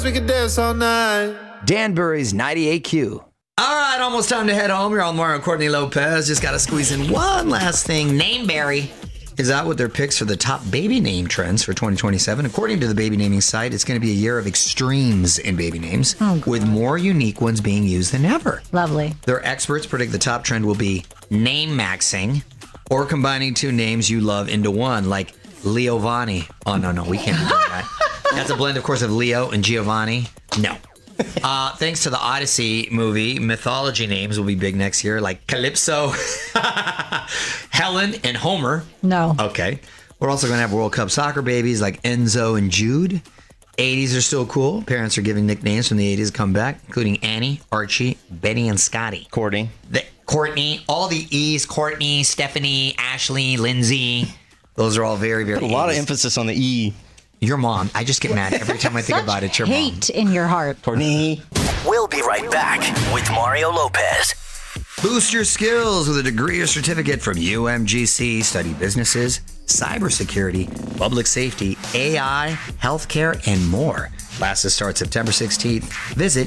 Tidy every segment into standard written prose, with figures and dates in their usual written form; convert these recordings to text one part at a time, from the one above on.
We can dance all night. Danbury's 98Q. All right, almost time to head home. You're on Mario and Courtney Lopez. Just got to squeeze in one last thing. Nameberry is out with their picks for the top baby name trends for 2027. According to the baby naming site, it's going to be a year of extremes in baby names, with more unique ones being used than ever. Lovely. Their experts predict the top trend will be name maxing or combining two names you love into one, like Leovanni. Oh, no, we can't do that. That's a blend, of course, of Leo and Giovanni. No. Thanks to the Odyssey movie, mythology names will be big next year, like Calypso, Helen, and Homer. No. Okay. We're also going to have World Cup soccer babies like Enzo and Jude. 80s are still cool. Parents are giving nicknames from the 80s come back, including Annie, Archie, Betty, and Scotty. Courtney, all the E's, Courtney, Stephanie, Ashley, Lindsay. Those are all very, very a lot of emphasis on the E. Your mom. I just get mad every time I think about it. Your hate in your heart. Courtney. We'll be right back with Mario Lopez. Boost your skills with a degree or certificate from UMGC. Study businesses, cybersecurity, public safety, AI, healthcare, and more. Classes start September 16th. Visit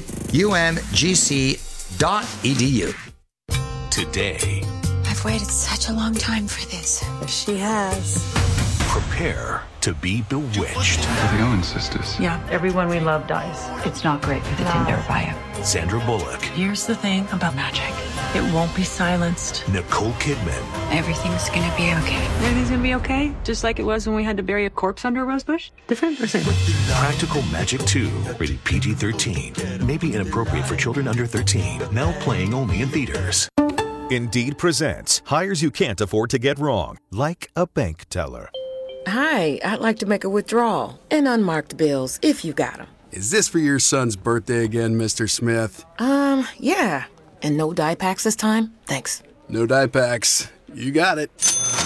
umgc.edu. Today. I've waited such a long time for this. She has. Prepare to be bewitched. The Owen sisters. Yeah, everyone we love dies. It's not great for the Tinder bio. Sandra Bullock. Here's the thing about magic. It won't be silenced. Nicole Kidman. Everything's gonna be okay. Everything's gonna be okay? Just like it was when we had to bury a corpse under a rose bush? Different or same? Practical Magic 2. Rated PG-13. May be inappropriate for children under 13. Now playing only in theaters. Indeed presents hires you can't afford to get wrong, like a bank teller. Hi, I'd like to make a withdrawal and unmarked bills if you got them. Is this for your son's birthday again, Mr. Smith? Yeah. And no dye packs this time? Thanks. No dye packs. You got it.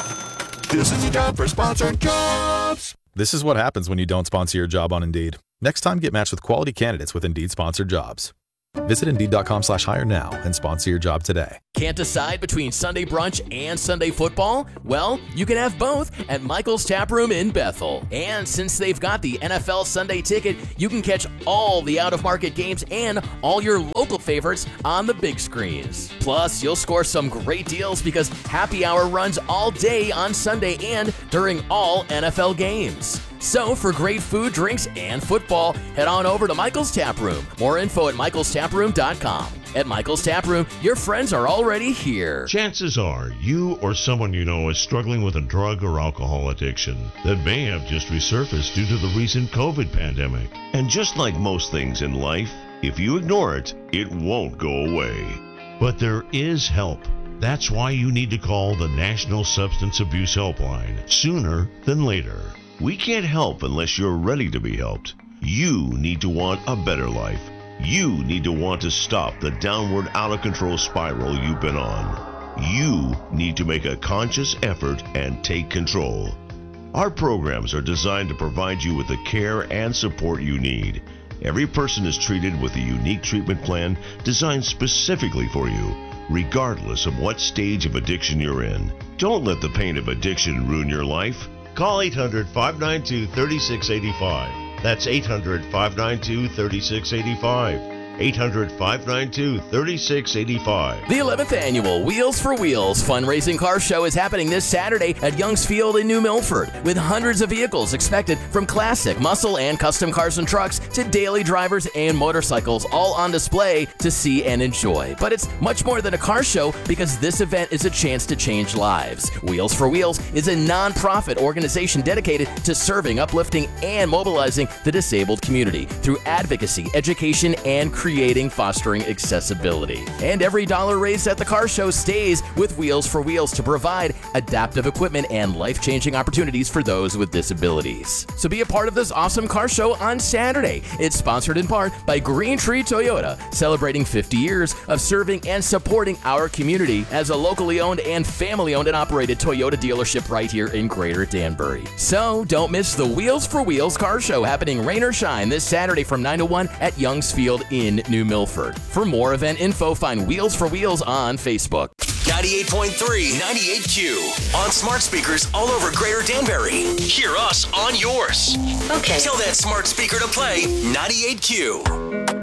This is your job for sponsored jobs. This is what happens when you don't sponsor your job on Indeed. Next time, get matched with quality candidates with Indeed sponsored jobs. Visit Indeed.com/hire now and sponsor your job today. Can't decide between Sunday brunch and Sunday football? Well, you can have both at Michael's Tap Room in Bethel. And since they've got the NFL Sunday ticket, you can catch all the out-of-market games and all your local favorites on the big screens. Plus, you'll score some great deals because happy hour runs all day on Sunday and during all NFL games. So for great food, drinks, and football, head on over to Michael's Tap Room. More info at michaelstaproom.com. At Michael's Tap Room, your friends are already here. Chances are you or someone you know is struggling with a drug or alcohol addiction that may have just resurfaced due to the recent COVID pandemic. And just like most things in life, if you ignore it, it won't go away. But there is help. That's why you need to call the National Substance Abuse Helpline sooner than later. We can't help unless you're ready to be helped. You need to want a better life. You need to want to stop the downward, out-of-control spiral you've been on. You need to make a conscious effort and take control. Our programs are designed to provide you with the care and support you need. Every person is treated with a unique treatment plan designed specifically for you, regardless of what stage of addiction you're in. Don't let the pain of addiction ruin your life. Call 800-592-3685. That's 800-592-3685. 800-592-3685. The 11th annual Wheels for Wheels fundraising car show is happening this Saturday at Youngs Field in New Milford, with hundreds of vehicles expected from classic, muscle, and custom cars and trucks to daily drivers and motorcycles, all on display to see and enjoy. But it's much more than a car show because this event is a chance to change lives. Wheels for Wheels is a non-profit organization dedicated to serving, uplifting, and mobilizing the disabled community through advocacy, education, and fostering accessibility. And every dollar raised at the car show stays with Wheels for Wheels to provide adaptive equipment and life-changing opportunities for those with disabilities. So be a part of this awesome car show on Saturday. It's sponsored in part by Green Tree Toyota, celebrating 50 years of serving and supporting our community as a locally owned and family-owned and operated Toyota dealership right here in Greater Danbury. So don't miss the Wheels for Wheels car show happening rain or shine this Saturday from 9 to 1 at Youngs Field in New Milford. For more event info, find Wheels for Wheels on Facebook. 98.3 98Q. On smart speakers all over Greater Danbury. Hear us on yours. Okay. Tell that smart speaker to play 98Q.